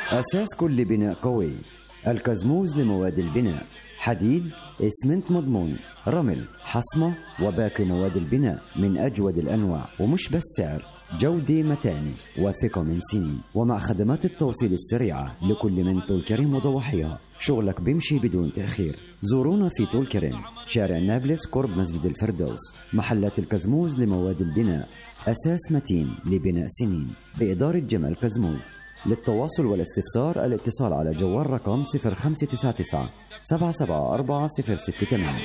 أساس كل بناء قوي. الكزموز لمواد البناء: حديد، إسمنت مضمون، رمل، حصمة وباقي مواد البناء من أجود الأنواع، ومش بس سعر، جودة متانة وثقة من سنين، ومع خدمات التوصيل السريعة لكل من طول كريم وضواحيها. شغلك بيمشي بدون تأخير. زورونا في طول كريم، شارع نابلس قرب مسجد الفردوس. محلات الكزموز لمواد البناء، أساس متين لبناء سنين، بإدارة جمال كزموز. للتواصل والاستفسار الاتصال على جوال رقم 0599 774 068.